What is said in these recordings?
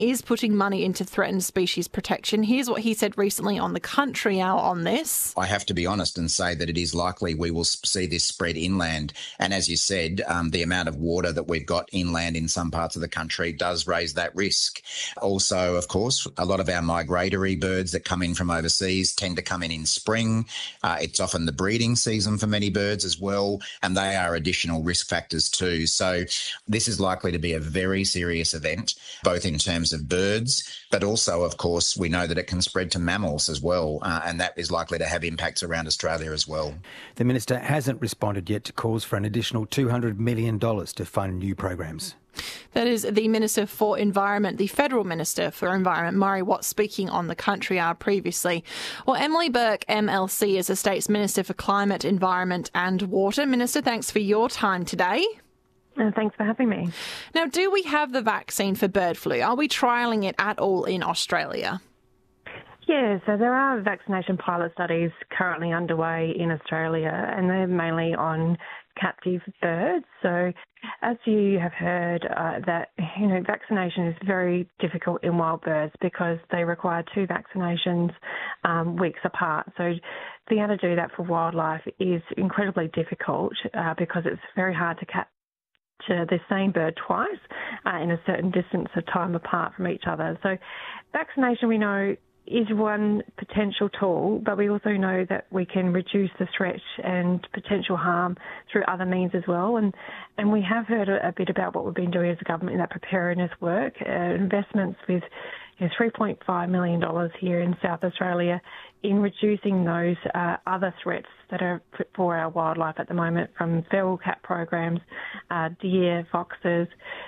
is putting money into threatened species protection. Here's what he said recently on the Country Hour on this. I have to be honest and say that it is likely we will see this spread inland. And as you said, the amount of water that we've got inland in some parts of the country does raise that risk. Also, of course, a lot of our migratory birds that come in from overseas tend to come in spring. It's often the breeding season for many birds as well, and they are additional risk factors too. So this is likely to be a very serious event, both in terms of birds, but also, of course, we know that it can spread to mammals as well, and that is likely to have impacts around Australia as well. The Minister hasn't responded yet to calls for an additional $200 million to fund new programs. That is the Minister for Environment, the Federal Minister for Environment, Murray Watt, speaking on the Country Hour previously. Well, Emily Burke, MLC, is the State's Minister for Climate, Environment and Water. Minister, thanks for your time today. Thanks for having me. Now, do we have the vaccine for bird flu? Are we trialling it at all in Australia? Yeah, so there are vaccination pilot studies currently underway in Australia, and they're mainly on captive birds. So as you have heard, vaccination is very difficult in wild birds because they require 2 vaccinations weeks apart. So being able to do that for wildlife is incredibly difficult because it's very hard to capture the same bird twice in a certain distance of time apart from each other. So vaccination, we know, is one potential tool, but we also know that we can reduce the threat and potential harm through other means as well. And we have heard a bit about what we've been doing as a government in that preparedness work, investments with $3.5 million here in South Australia in reducing those other threats that are for our wildlife at the moment, from feral cat programs, deer, foxes,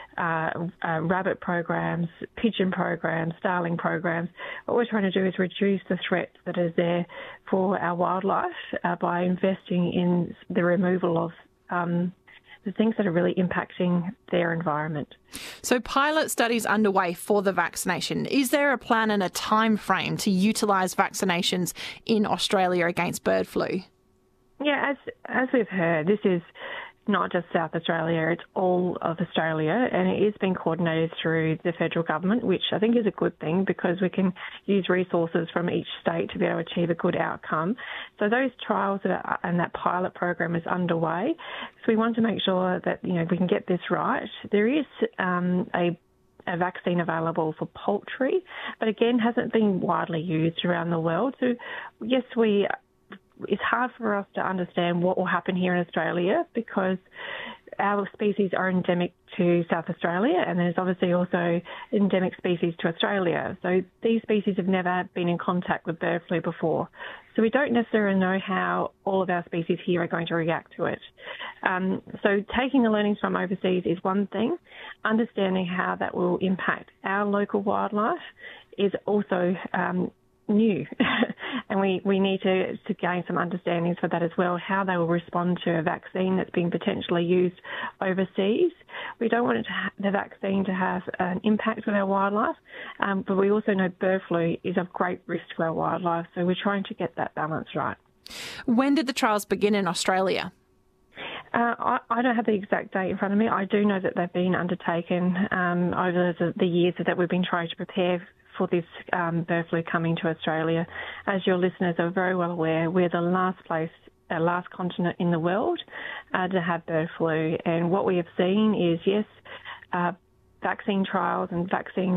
rabbit programs, pigeon programs, starling programs. What we're trying to do is reduce the threat that is there for our wildlife by investing in the removal of the things that are really impacting their environment. So pilot studies underway for the vaccination. Is there a plan and a time frame to utilise vaccinations in Australia against bird flu? Yeah, as we've heard, this is not just South Australia, it's all of Australia, and it is being coordinated through the federal government, which I think is a good thing because we can use resources from each state to be able to achieve a good outcome. So those trials and that pilot program is underway. So we want to make sure that, we can get this right. There is a vaccine available for poultry, but again, hasn't been widely used around the world. So yes, it's hard for us to understand what will happen here in Australia because our species are endemic to South Australia, and there's obviously also endemic species to Australia. So these species have never been in contact with bird flu before. So we don't necessarily know how all of our species here are going to react to it. So taking the learnings from overseas is one thing. Understanding how that will impact our local wildlife is also new. And we need to gain some understandings for that as well, how they will respond to a vaccine that's being potentially used overseas. We don't want the vaccine to have an impact on our wildlife, but we also know bird flu is of great risk to our wildlife, so we're trying to get that balance right. When did the trials begin in Australia? I don't have the exact date in front of me. I do know that they've been undertaken over the years that we've been trying to prepare for this bird flu coming to Australia. As your listeners are very well aware, we're the last continent in the world to have bird flu. And what we have seen is, yes, vaccine trials and vaccine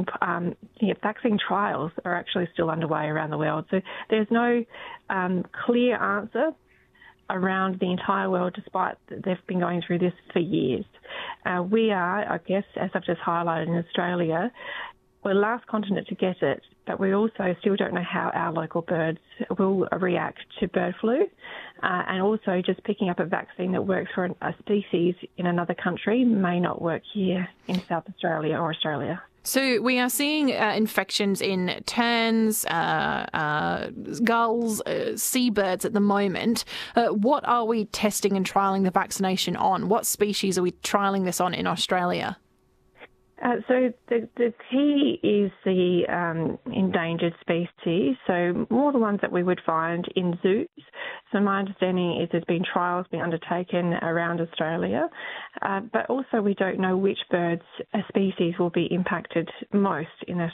trials are actually still underway around the world. So there's no clear answer around the entire world, despite that they've been going through this for years. We are, I guess, as I've just highlighted, in Australia, we're the last continent to get it, but we also still don't know how our local birds will react to bird flu. And also just picking up a vaccine that works for a species in another country may not work here in South Australia or Australia. So we are seeing infections in terns, gulls, seabirds at the moment. What are we testing and trialling the vaccination on? What species are we trialling this on in Australia? So the key is the endangered species, so more the ones that we would find in zoos. So my understanding is there's been trials being undertaken around Australia, but also we don't know which birds species will be impacted most in